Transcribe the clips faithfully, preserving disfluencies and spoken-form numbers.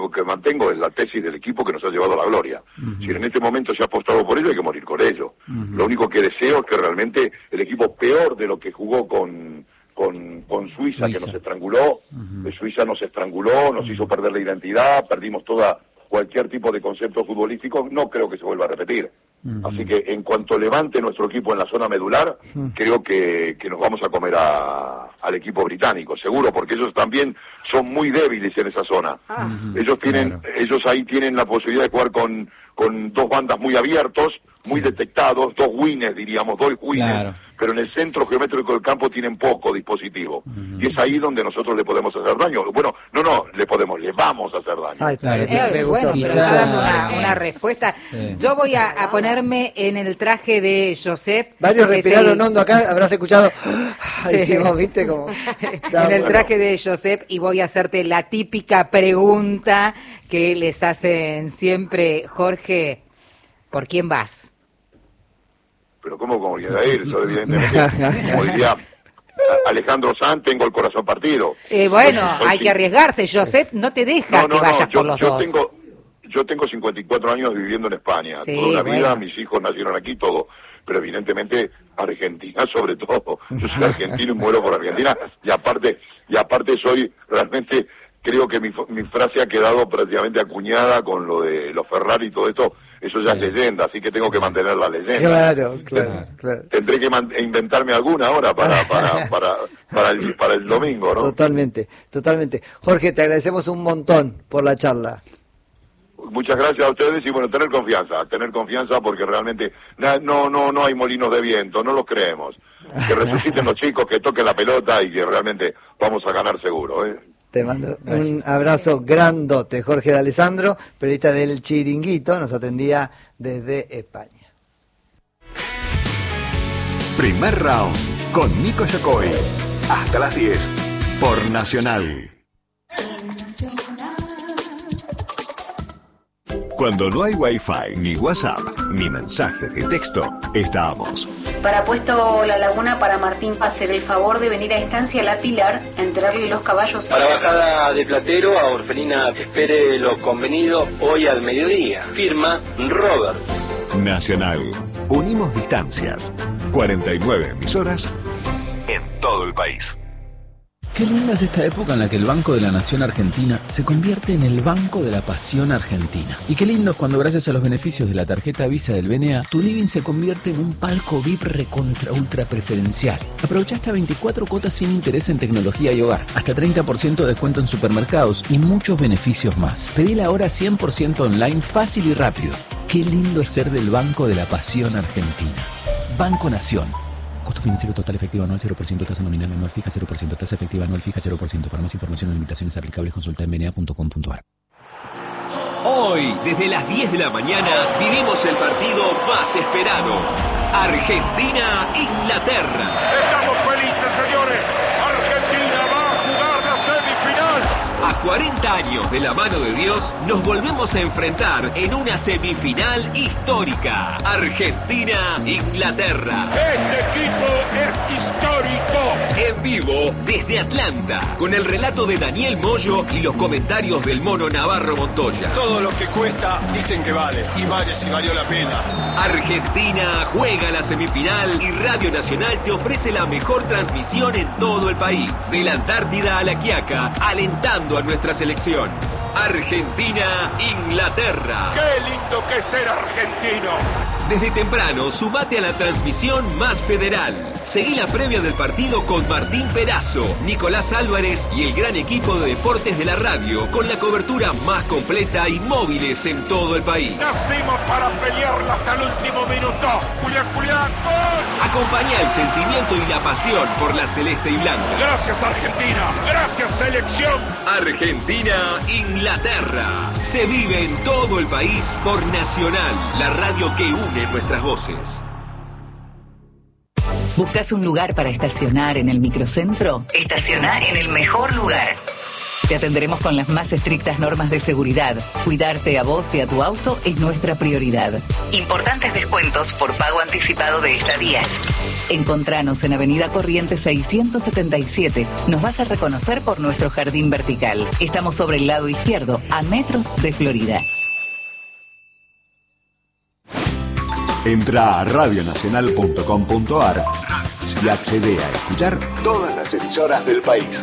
lo que mantengo es la tesis del equipo que nos ha llevado a la gloria. Uh-huh. Si en este momento se ha apostado por ello, hay que morir con ello. Uh-huh. Lo único que deseo es que realmente el equipo, peor de lo que jugó con con, con Suiza, Suiza, que nos estranguló, uh-huh. Suiza nos estranguló, nos uh-huh. hizo perder la identidad, perdimos toda cualquier tipo de concepto futbolístico, no creo que se vuelva a repetir. Uh-huh. Así que en cuanto levante nuestro equipo en la zona medular, uh-huh. creo que, que nos vamos a comer a, al equipo británico, seguro, porque ellos también son muy débiles en esa zona. Uh-huh. Ellos tienen, claro. ellos ahí tienen la posibilidad de jugar con, con dos bandas muy abiertos, muy sí. detectados, dos winners, diríamos, dos winners, claro. pero en el centro geométrico del campo tienen poco dispositivo. Uh-huh. Y es ahí donde nosotros le podemos hacer daño. Bueno, no, no, le podemos, le vamos a hacer daño. Ahí está, eh, eh, me bueno, pero está dando una, una respuesta. Sí. Yo voy a, a ponerme en el traje de Josep. Varios respiraron el... hondo acá, habrás escuchado. Ay, sí. Sí, vos viste como... en el traje de Josep, y voy a hacerte la típica pregunta que les hacen siempre. Jorge, ¿por quién vas? Pero ¿cómo como quiera ir? Eso evidentemente, como diría Alejandro Sanz, tengo el corazón partido. Eh, bueno, soy, soy hay sin... que arriesgarse. Josep no te deja no, no, que vayas no, yo, por los yo dos. Tengo, yo tengo cincuenta y cuatro años viviendo en España. Sí, toda la vida, bueno. Mis hijos nacieron aquí, todo. Pero evidentemente Argentina sobre todo. Yo soy argentino y muero por Argentina. Y aparte, y aparte soy realmente, creo que mi, mi frase ha quedado prácticamente acuñada con lo de los Ferrari y todo esto. Eso ya sí. es leyenda, así que tengo que mantener la leyenda. Claro, claro, claro. Tendré que man- inventarme alguna ahora para para para para el, para el domingo, ¿no? Totalmente, totalmente. Jorge, te agradecemos un montón por la charla. Muchas gracias a ustedes y bueno, tener confianza, tener confianza porque realmente no no no hay molinos de viento, no los creemos. Que resuciten los chicos, que toquen la pelota y que realmente vamos a ganar seguro, ¿eh? Te mando Gracias. Un abrazo grandote. Jorge de Alessandro, periodista del Chiringuito, nos atendía desde España. Primer round con Nico Yacoy. Hasta las diez por Nacional. Cuando no hay Wi-Fi, ni WhatsApp, ni mensaje de texto, estamos. Para Puesto La Laguna, para Martín, hacer el favor de venir a Estancia La Pilar, enterrarle los caballos. Para Bajada de Platero, a Orfelina, espere lo convenido hoy al mediodía. Firma Robert. Nacional. Unimos distancias. cuarenta y nueve emisoras en todo el país. Qué linda es esta época en la que el Banco de la Nación Argentina se convierte en el Banco de la Pasión Argentina. Y qué lindo es cuando gracias a los beneficios de la tarjeta Visa del B N A, tu living se convierte en un palco V I P recontra ultra preferencial. Aprovecha hasta veinticuatro cuotas sin interés en tecnología y hogar, hasta treinta por ciento de descuento en supermercados y muchos beneficios más. Pedila ahora cien por ciento online, fácil y rápido. Qué lindo es ser del Banco de la Pasión Argentina. Banco Nación. Costo financiero total efectivo anual cero por ciento, tasa nominal anual fija cero por ciento, tasa efectiva anual fija cero por ciento. Para más información o limitaciones aplicables consulta en b n a punto com punto a r. Hoy, desde las diez de la mañana, vivimos el partido más esperado. Argentina-Inglaterra. Estamos felices, señores. Argentina va a jugar la semifinal. A cuarenta años de la mano de Dios, nos volvemos a enfrentar en una semifinal histórica. Argentina-Inglaterra. Este equipo es histórico. En vivo desde Atlanta, con el relato de Daniel Moyo y los comentarios del Mono Navarro Montoya. Todo lo que cuesta dicen que vale, y vale si valió la pena. Argentina juega la semifinal y Radio Nacional te ofrece la mejor transmisión en todo el país. De la Antártida a la Quiaca, alentando a nuestra selección. Argentina-Inglaterra. ¡Qué lindo que es ser argentino! Desde temprano, sumate a la transmisión más federal. Seguí la previa del partido con Martín Perazo, Nicolás Álvarez y el gran equipo de deportes de la radio, con la cobertura más completa y móviles en todo el país. Nacimos para pelearla hasta el último minuto. Julián, Julián, ¡gol! Acompañá el sentimiento y la pasión por la celeste y blanca. Gracias, Argentina. Gracias, selección. Argentina-Inglaterra. Se vive en todo el país por Nacional, la radio que une nuestras voces. ¿Buscas un lugar para estacionar en el microcentro? Estaciona en el mejor lugar. Te atenderemos con las más estrictas normas de seguridad. Cuidarte a vos y a tu auto es nuestra prioridad. Importantes descuentos por pago anticipado de estadías. Encontranos en Avenida Corrientes seiscientos setenta y siete. Nos vas a reconocer por nuestro jardín vertical. Estamos sobre el lado izquierdo, a metros de Florida. Entra a radio nacional punto com punto ar y accede a escuchar todas las emisoras del país.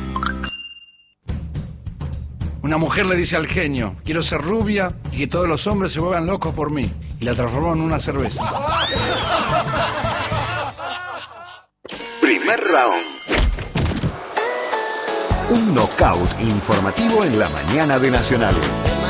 Una mujer le dice al genio: quiero ser rubia y que todos los hombres se vuelvan locos por mí. Y la transformó en una cerveza. Primer round. Un knockout informativo en la mañana de Nacional.